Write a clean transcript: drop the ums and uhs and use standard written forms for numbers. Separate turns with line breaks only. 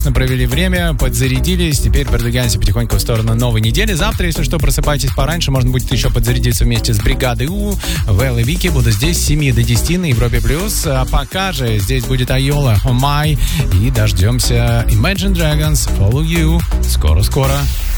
провели время, подзарядились. Теперь продвигаемся потихоньку в сторону новой недели. Завтра, если что, просыпайтесь пораньше. Можно будет еще подзарядиться вместе с бригадой У. Вэл и Вики будут здесь с 7 до 10 на Европе+. А пока же здесь будет Айола, Oh My. И дождемся Imagine Dragons, Follow You. Скоро-скоро.